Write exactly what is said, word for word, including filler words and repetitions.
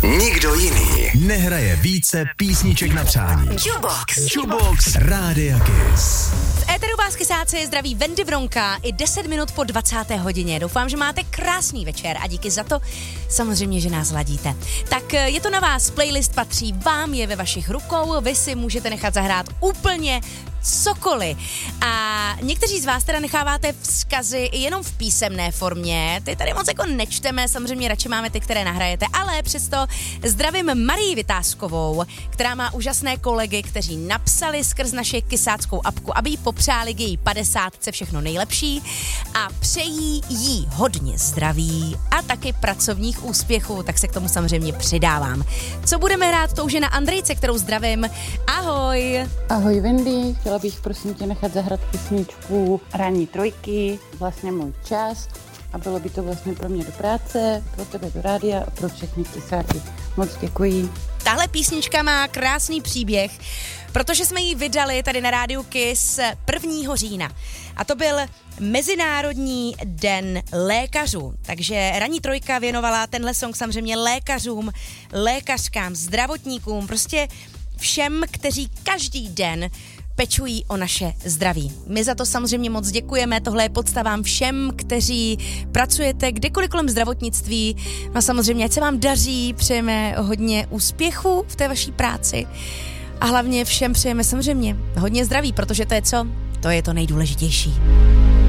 Nikdo jiný nehraje více písniček na přání. Jukebox. Jukebox Rádia Kiss. V éteru vás kysáci zdraví Wendy Bronka i deset minut po dvacáté hodině. Doufám, že máte krásný večer a díky za to samozřejmě, že nás ladíte. Tak je to na vás, playlist patří vám, je ve vašich rukou, vy si můžete nechat zahrát úplně cokoliv. A někteří z vás teda necháváte vzkazy jenom v písemné formě. Ty tady moc jako nečteme, samozřejmě radši máme ty, které nahrajete, ale přesto zdravím Marii Vytázkovou, která má úžasné kolegy, kteří napsali skrz naši kysáckou apku, aby jí popřáli k její padesátce všechno nejlepší a přejí jí hodně zdraví a taky pracovních úspěchů, tak se k tomu samozřejmě přidávám. Co budeme hrát, to už je na Andrejce, kterou zdravím. Ahoj! Ahoj Wendy, chtěla bych prosím tě nechat zahrát písničku Ranní trojky, vlastně můj čas a bylo by to vlastně pro mě do práce, pro tebe do rádia a pro všechny kysáky. Moc děkuji. Tahle písnička má krásný příběh, protože jsme ji vydali tady na Rádiu Kiss prvního října. A to byl Mezinárodní den lékařů. Takže Ranní trojka věnovala tenhle song samozřejmě lékařům, lékařkám, zdravotníkům, prostě všem, kteří každý den pečují o naše zdraví. My za to samozřejmě moc děkujeme, tohle je podsta vám všem, kteří pracujete kdekoliv kolem zdravotnictví. No a samozřejmě, ať se vám daří, přejeme hodně úspěchu v té vaší práci a hlavně všem přejeme samozřejmě hodně zdraví, protože to je co? To je to nejdůležitější.